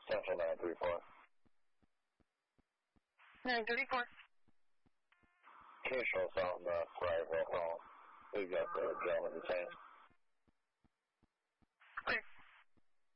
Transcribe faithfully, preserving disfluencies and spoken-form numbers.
Central nine three four. nine three four. Can you show us on the Thrive roll call? We've got the gentleman detained.